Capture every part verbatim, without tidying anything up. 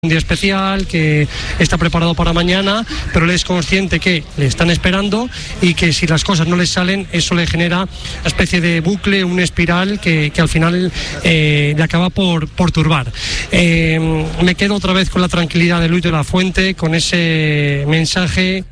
un día especial, que está preparado para mañana, pero él es consciente que le están esperando y que si las cosas no le salen, eso le genera una especie de bucle, una espiral que, que al final eh, le acaba por, por turbar. Eh, me quedo otra vez con la tranquilidad de Luis de la Fuente, con ese mensaje,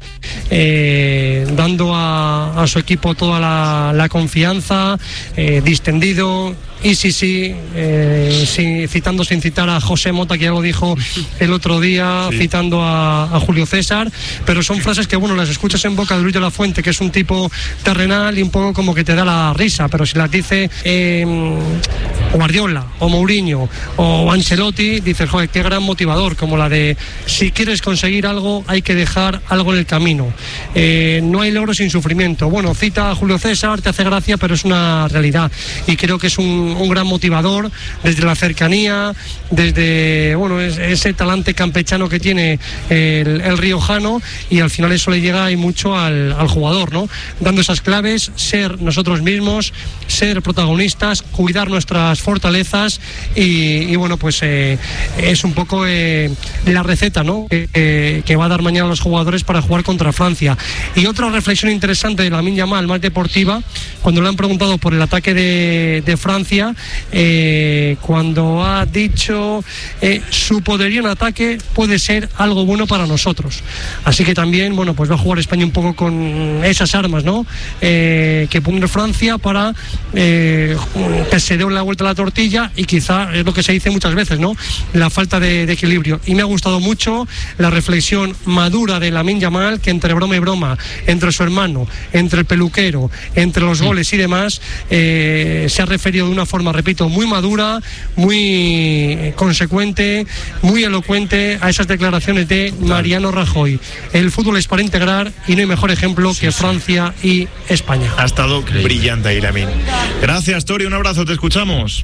eh, dando a, a su equipo toda la, la confianza, eh, distendido. Y sí, sí, eh, sí, citando sin citar a José Mota, que ya lo dijo el otro día, sí. citando a, a Julio César, pero son frases que, bueno, las escuchas en boca de Luis de la Fuente, que es un tipo terrenal y un poco como que te da la risa, pero si las dice eh, Guardiola, o Mourinho, o Ancelotti, dices, joder, qué gran motivador, como la de, si quieres conseguir algo, hay que dejar algo en el camino. Eh, no hay logro sin sufrimiento. Bueno, cita a Julio César, te hace gracia, pero es una realidad, y creo que es un un gran motivador desde la cercanía, desde bueno ese talante campechano que tiene el, el riojano, y al final eso le llega y mucho al, al jugador, ¿no? Dando esas claves, ser nosotros mismos, ser protagonistas, cuidar nuestras fortalezas y, y bueno, pues eh, es un poco eh, la receta, ¿no? Que, eh, que va a dar mañana a los jugadores para jugar contra Francia. Y otra reflexión interesante de Lamine Yamal, más deportiva, cuando le han preguntado por el ataque de, de Francia, Eh, cuando ha dicho eh, su poderío en ataque puede ser algo bueno para nosotros, así que también, bueno, pues va a jugar España un poco con esas armas, ¿no? Eh, que pone Francia para eh, que se dé la vuelta a la tortilla, y quizá es lo que se dice muchas veces, ¿no? La falta de, de equilibrio. Y me ha gustado mucho la reflexión madura de Lamine Yamal, que entre broma y broma, entre su hermano, entre el peluquero, entre los goles y demás, eh, se ha referido de una forma, repito, muy madura, muy consecuente, muy elocuente a esas declaraciones de Mariano Rajoy. El fútbol es para integrar y no hay mejor ejemplo sí, que Francia sí. y España. Ha estado Increíble. brillante ahí, Lamine. Gracias, Tori, un abrazo, te escuchamos.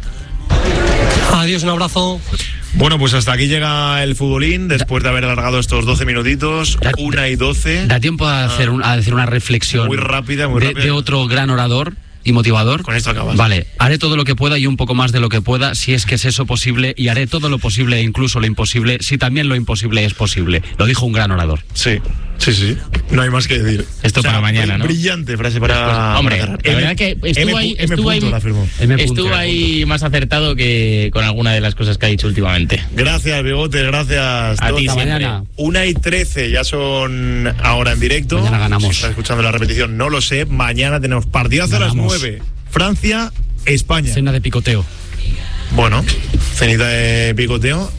Adiós, un abrazo. Bueno, pues hasta aquí llega el futbolín, después de haber alargado estos doce minutitos, da, una y doce. Da tiempo a hacer, un, a hacer una reflexión muy rápida, muy de, rápida. de otro gran orador y motivador. Con esto acabas. Vale, haré todo lo que pueda y un poco más de lo que pueda, si es que es eso posible, y haré todo lo posible e incluso lo imposible, si también lo imposible es posible. Lo dijo un gran orador. Sí, sí, sí. No hay más que decir. Esto o sea, para mañana, ¿no? Brillante frase para... Pues, hombre, para la verdad que estuvo M, ahí, M estuvo ahí, M estuvo ahí más acertado que con alguna de las cosas que ha dicho últimamente. Gracias, Bigote, gracias. A ti siempre. Mañana. Una y trece, ya son ahora en directo. Mañana ganamos. Si estás escuchando la repetición, no lo sé. Mañana tenemos partidazo a las nueve. Francia, España. Cena de picoteo. Bueno, cenita de picoteo.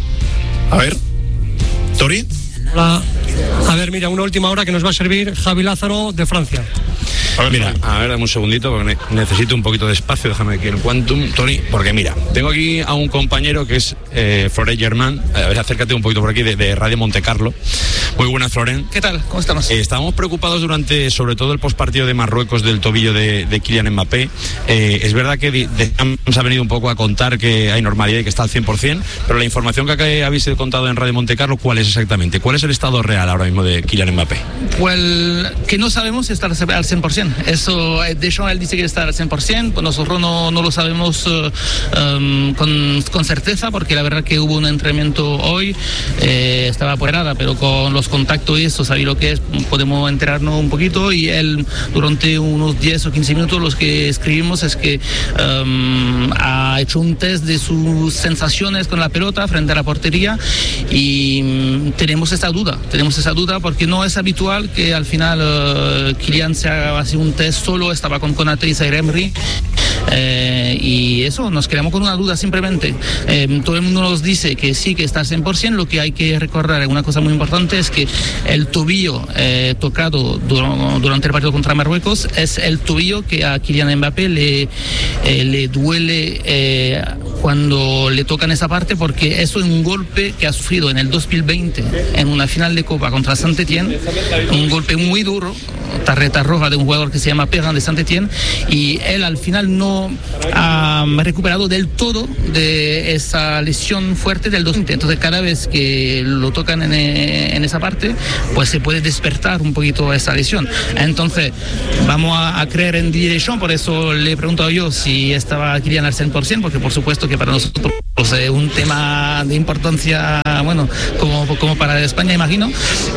A ver, Tori. Hola. A ver, mira, una última hora que nos va a servir Javi Lázaro de Francia. A ver, mira, a ver, dame un segundito porque necesito un poquito de espacio, déjame aquí el Quantum, Tony, porque mira, tengo aquí a un compañero que es eh, Florent Germain, a ver, acércate un poquito por aquí, de, de Radio Monte Carlo. Muy buenas, Florent. ¿Qué tal? ¿Cómo estamos? Eh, estábamos preocupados durante, sobre todo el postpartido de Marruecos del tobillo de, de Kylian Mbappé. Eh, es verdad que de, de, nos ha venido un poco a contar que hay normalidad y que está al cien por ciento, pero la información que acá habéis contado en Radio Monte Carlo, ¿cuál es exactamente? ¿Cuál es el estado real ahora mismo de Kylian Mbappé? Pues que no sabemos si está al cien por ciento. Eso, Deschamps, él dice que está al cien por ciento, pues nosotros no, no lo sabemos uh, um, con, con certeza, porque la verdad que hubo un entrenamiento hoy, eh, estaba apoderada, pero con los contactos y eso, sabía lo que es, podemos enterarnos un poquito, y él durante unos diez o quince minutos los que escribimos es que um, ha hecho un test de sus sensaciones con la pelota frente a la portería, y um, tenemos esa duda, tenemos esa duda porque no es habitual que al final uh, Kylian se haga así un test solo, estaba con Konaté y Zaire Emery, eh, y eso, nos quedamos con una duda simplemente. Eh, todo el mundo nos dice que sí, que está al cien por ciento, lo que hay que recordar, una cosa muy importante, es que el tobillo eh, tocado dur- durante el partido contra Marruecos es el tobillo que a Kylian Mbappé le, eh, le duele eh, cuando le tocan esa parte, porque eso es un golpe que ha sufrido en el dos mil veinte en una final de Copa contra Saint-Étienne, un golpe muy duro, tarjeta roja de un jugador que se llama Perrin de Saint-Étienne, y él al final no ha recuperado del todo de esa lesión fuerte del dos mil veinte. Entonces cada vez que lo tocan en, en esa parte, pues se puede despertar un poquito esa lesión. Entonces vamos a, a creer en Didier Deschamps, por eso le he preguntado yo si estaba Kylian al cien por ciento, porque por supuesto que para nosotros O sea, un tema de importancia, bueno, como, como para España, imagino.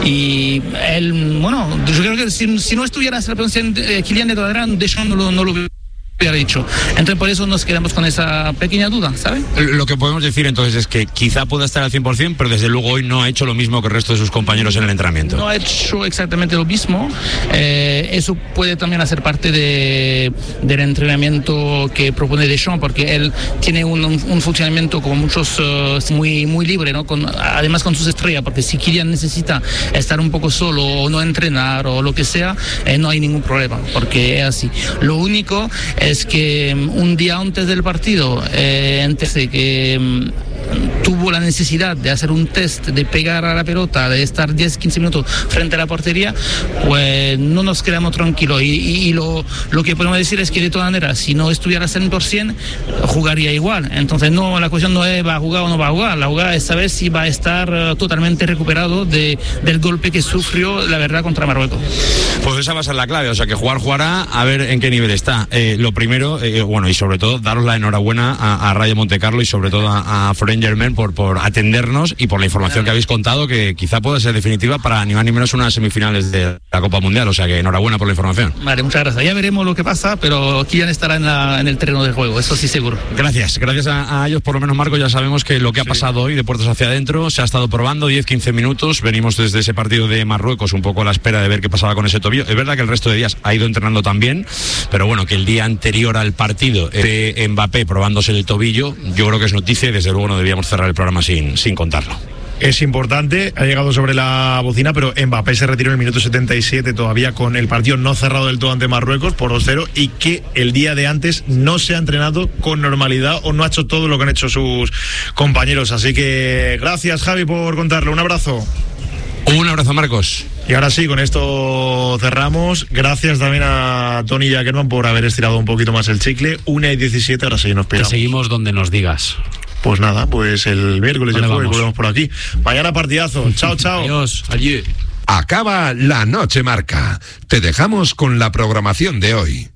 Y él, bueno, yo creo que si, si no estuviera la pronunciación de Kylian de Toledran, Deschamps no lo, no lo hubiera dicho. Entonces por eso nos quedamos con esa pequeña duda, ¿sabes? Lo que podemos decir entonces es que quizá pueda estar al cien por ciento, pero desde luego hoy no ha hecho lo mismo que el resto de sus compañeros en el entrenamiento. No ha hecho exactamente lo mismo. Eh, eso puede también hacer parte de, del entrenamiento que propone Deschamps, porque él tiene un, un, un funcionamiento como muchos uh, muy, muy libre, ¿no? Con, además con sus estrellas, porque si Kylian necesita estar un poco solo o no entrenar o lo que sea, eh, no hay ningún problema, porque es así. Lo único es que un día antes del partido, eh, antes de que um, tuvo la necesidad de hacer un test, de pegar a la pelota, de estar diez quince minutos frente a la portería, pues no nos quedamos tranquilos. Y, y, y lo, lo que podemos decir es que de todas maneras, si no estuviera al cien por ciento, jugaría igual. Entonces no, la cuestión no es va a jugar o no va a jugar, la jugada es saber si va a estar uh, totalmente recuperado de, del golpe que sufrió, la verdad, contra Marruecos. Pues esa va a ser la clave, o sea que jugar, jugará, a ver en qué nivel está. Eh, lo primero, eh, bueno, y sobre todo, daros la enhorabuena a, a Rayo Montecarlo y sobre todo a, a Fren Germain por, por atendernos y por la información que habéis contado, que quizá pueda ser definitiva para ni más ni menos unas semifinales de la Copa Mundial, o sea que enhorabuena por la información. Vale, muchas gracias. Ya veremos lo que pasa, pero Kylian estará en, la, en el terreno de juego, eso sí seguro. Gracias, gracias a, a ellos, por lo menos Marco, ya sabemos que lo que ha sí. pasado hoy de puertas hacia adentro se ha estado probando diez quince minutos, venimos desde ese partido de Marruecos un poco a la espera de ver qué pasaba con ese tobillo. Es verdad que el resto de días ha ido entrenando también, pero bueno, que el día anterior al partido de Mbappé probándose el tobillo, yo creo que es noticia y desde luego no debíamos cerrar el programa sin, sin contarlo. Es importante, ha llegado sobre la bocina, pero Mbappé se retiró en el minuto setenta y siete todavía con el partido no cerrado del todo ante Marruecos por dos cero, y que el día de antes no se ha entrenado con normalidad o no ha hecho todo lo que han hecho sus compañeros. Así que gracias, Javi, por contarlo. Un abrazo. Un abrazo, Marcos. Y ahora sí, con esto cerramos. Gracias también a Tony y a Kerman por haber estirado un poquito más el chicle. una y diecisiete, ahora sí nos piramos. Te seguimos donde nos digas. Pues nada, pues el miércoles y el jueves volvemos por aquí. Mañana partidazo. Chao, chao. Adiós. Allí. Acaba la noche marca. Te dejamos con la programación de hoy.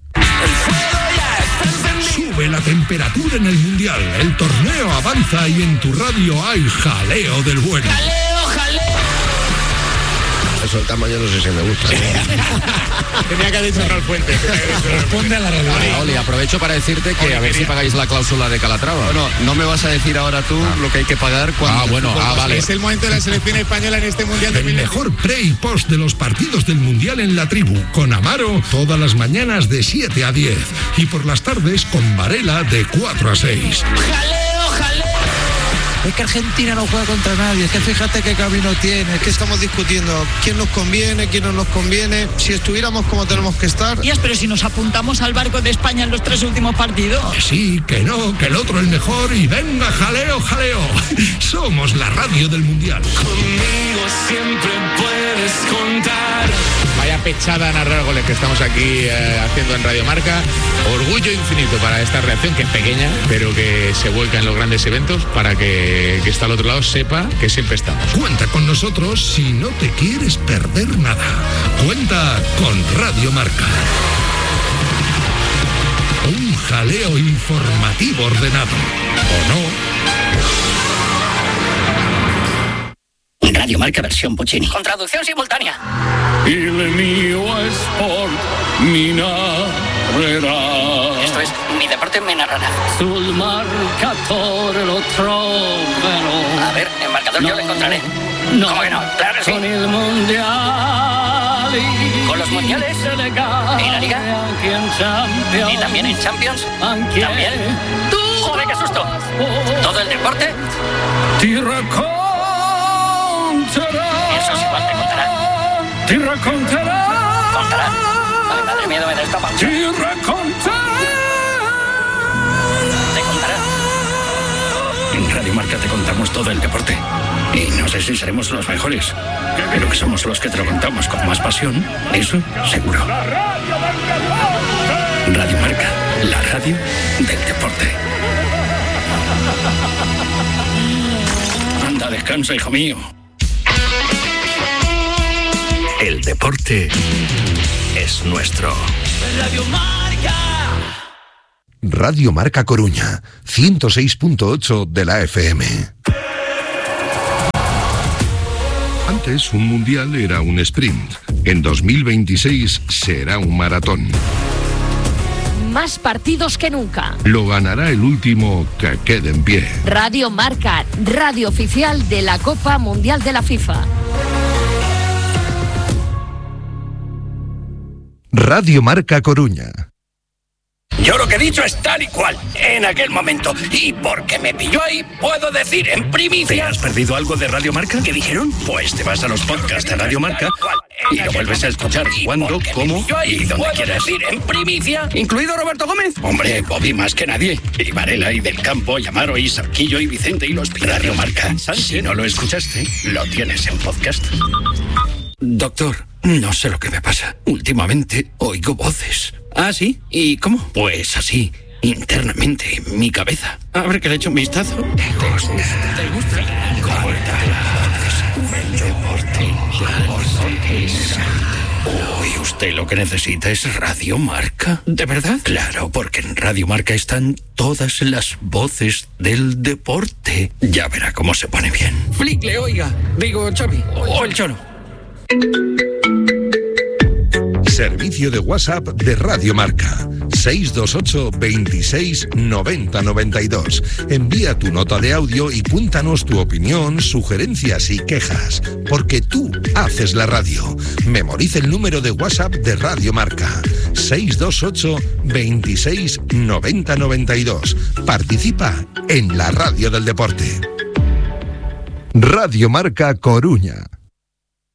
Sube la temperatura en el Mundial. El torneo avanza y en tu radio hay jaleo del bueno. ¡Jaleo, jaleo! Eso el tamaño no sé si me gusta. Tenía que haber dicho Raúl Fuente. Responde a la realidad. Oli, aprovecho para decirte que Oli, a ver quería... si pagáis la cláusula de Calatrava. Bueno, no me vas a decir ahora tú ah. lo que hay que pagar cuando... Ah, bueno, ah, vale. Es el momento de la selección española en este Mundial. El mejor pre y post de los partidos del Mundial en la tribu. Con Amaro, todas las mañanas de siete a diez. Y por las tardes con Varela de cuatro a seis. ¡Jaleo, jaleo! Es que Argentina no juega contra nadie, es que fíjate qué camino tiene, es que estamos discutiendo quién nos conviene, quién no nos conviene, si estuviéramos como tenemos que estar. Díaz, pero si nos apuntamos al barco de España en los tres últimos partidos. Que sí, que no, que el otro es mejor y venga, jaleo, jaleo. Somos la radio del Mundial. Conmigo siempre puedes contar. Vaya pechada a narrar goles que estamos aquí eh, haciendo en Radio Marca. Orgullo infinito para esta reacción, que es pequeña, pero que se vuelca en los grandes eventos, para que, que está al otro lado sepa que siempre estamos. Cuenta con nosotros si no te quieres perder nada. Cuenta con Radio Marca. Un jaleo informativo ordenado, ¿o no? Radio Marca versión Puccini. Con traducción simultánea. Il mio sport mi narrerà. Esto es, mi deporte me narrará. Sul marcatore lo troverò. A ver, el marcador no, yo lo encontraré. No. ¿Cómo que no? Claro que sí. Con el mundial. Con los mundiales. ¿En la liga? ¿Y también en Champions? ¿También? ¿Tú? ¡Joder, qué susto! ¿Todo el deporte? Ti Eso es igual, te contará. Te recontará. Contará. Ay, madre mía, me da esta pancha. Te recontará. Te contará. En Radio Marca te contamos todo el deporte. Y no sé si seremos los mejores, pero que somos los que te lo contamos con más pasión, eso seguro. Radio Marca, la radio del deporte. Anda, descansa, hijo mío. El deporte es nuestro. Radio Marca. Radio Marca Coruña, ciento seis punto ocho de la F M. Antes un mundial era un sprint. En dos mil veintiséis será un maratón. Más partidos que nunca. Lo ganará el último que quede en pie. Radio Marca, radio oficial de la Copa Mundial de la FIFA. Radio Marca Coruña. Yo lo que he dicho es tal y cual, en aquel momento. Y porque me pilló ahí, puedo decir en primicia... ¿Te has perdido algo de Radio Marca? ¿Qué dijeron? Pues te vas a los podcasts de Radio Marca y lo vuelves a escuchar cuando, cómo y donde quieras. Decir en primicia, incluido Roberto Gómez. Hombre, Bobby más que nadie. Y Varela, y Del Campo, y Amaro, y Sarquillo, y Vicente, y los Radio Marca. Si no lo escuchaste, lo tienes en podcast. Doctor, no sé lo que me pasa. Últimamente oigo voces. ¿Ah, sí? ¿Y cómo? Pues así, internamente, en mi cabeza. A ver que le echo un vistazo. ¿Te gusta? ¿Te gusta? El deporte. Uy, usted lo que necesita es Radio Marca. ¿De verdad? Claro, porque en Radio Marca están todas las voces del deporte. Ya verá cómo se pone bien. Flickle, oiga. Digo, Xavi. O el Cholo. Servicio de WhatsApp de Radio Marca. seis dos ocho, veintiséis, noventa, noventa y dos. Envía tu nota de audio y cuéntanos tu opinión, sugerencias y quejas. Porque tú haces la radio. Memoriza el número de WhatsApp de Radio Marca. seis dos ocho, veintiséis, noventa, noventa y dos. Participa en la radio del deporte. Radio Marca Coruña.